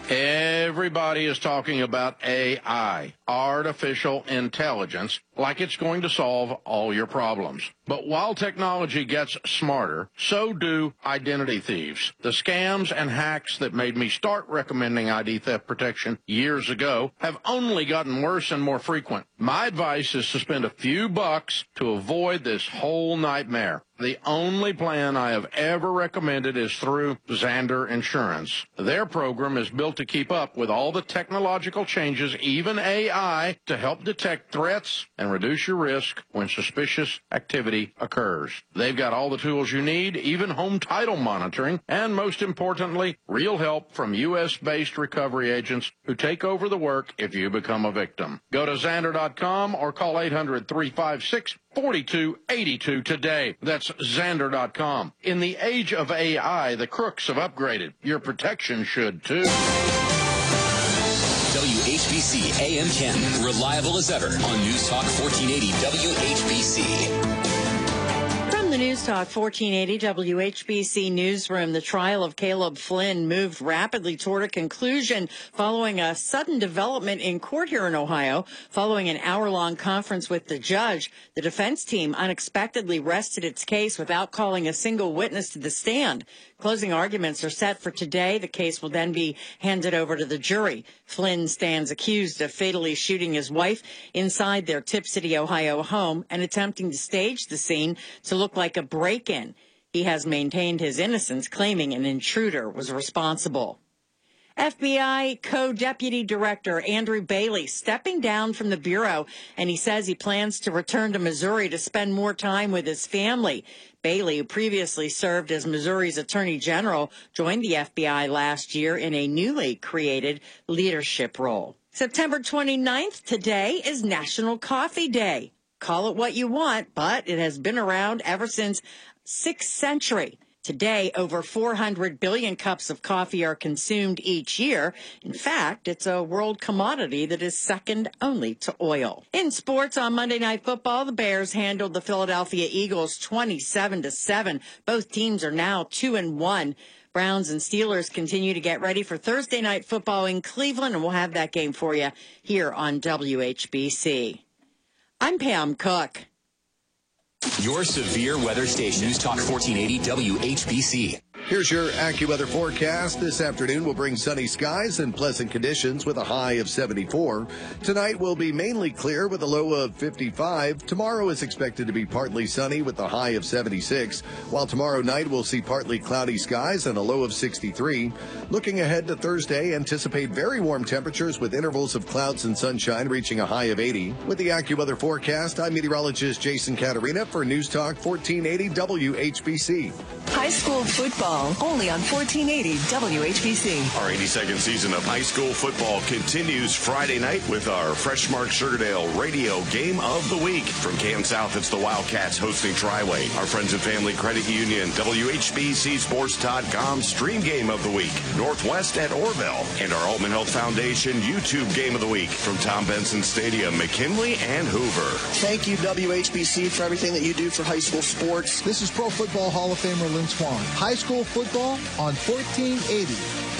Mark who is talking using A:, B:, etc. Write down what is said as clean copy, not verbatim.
A: Everybody is talking about AI, artificial intelligence, like it's going to solve all your problems. But while technology gets smarter, so do identity thieves. The scams and hacks that made me start recommending ID theft protection years ago have only gotten worse and more frequent. My advice is to spend a few bucks to avoid this whole nightmare. The only plan I have ever recommended is through Zander Insurance. Their program is built to keep up with all the technological changes, even AI, to help detect threats and reduce your risk when suspicious activity occurs. They've got all the tools you need, even home title monitoring, and most importantly, real help from U.S.-based recovery agents who take over the work if you become a victim. Go to Zander.com or call 800-356-4282 today. That's Zander.com. In the age of AI, the crooks have upgraded. Your protection should too.
B: WHBC AM 10, reliable as ever on News Talk 1480 WHBC.
C: From the News Talk 1480 WHBC newsroom, the trial of Caleb Flynn moved rapidly toward a conclusion following a sudden development in court here in Ohio. Following an hour-long conference with the judge, the defense team unexpectedly rested its case without calling a single witness to the stand. Closing arguments are set for today. The case will then be handed over to the jury. Flynn stands accused of fatally shooting his wife inside their Tip City, Ohio home and attempting to stage the scene to look like a break-in. He has maintained his innocence, claiming an intruder was responsible. FBI Co-Deputy Director Andrew Bailey stepping down from the Bureau, and he says he plans to return to Missouri to spend more time with his family. Bailey, who previously served as Missouri's Attorney General, joined the FBI last year in a newly created leadership role. September 29th, today is National Coffee Day. Call it what you want, but it has been around ever since 6th century. Today, over 400 billion cups of coffee are consumed each year. In fact, it's a world commodity that is second only to oil. In sports, on Monday Night Football, the Bears handled the Philadelphia Eagles 27-7. Both teams are now 2-1. Browns and Steelers continue to get ready for Thursday Night Football in Cleveland, and we'll have that game for you here on WHBC. I'm Pam Cook.
B: Your severe weather station, News Talk 1480 WHBC.
D: Here's your AccuWeather forecast. This afternoon will bring sunny skies and pleasant conditions with a high of 74. Tonight will be mainly clear with a low of 55. Tomorrow is expected to be partly sunny with a high of 76, while tomorrow night we'll see partly cloudy skies and a low of 63. Looking ahead to Thursday, anticipate very warm temperatures with intervals of clouds and sunshine reaching a high of 80. With the AccuWeather forecast, I'm meteorologist Jason Caterina for News Talk 1480 WHBC.
E: High school football, only on 1480 WHBC.
F: Our 82nd season of high school football continues Friday night with our Freshmark Sugardale Radio Game of the Week. From Canton South, it's the Wildcats hosting Triway. Our Friends and Family Credit Union, WHBCSports.com Stream Game of the Week. Northwest at Orville. And our Altman Health Foundation YouTube Game of the Week from Tom Benson Stadium, McKinley and Hoover.
G: Thank you, WHBC, for everything that you do for high school sports.
H: This is Pro Football Hall of Famer Lynn Swan. High school football on 1480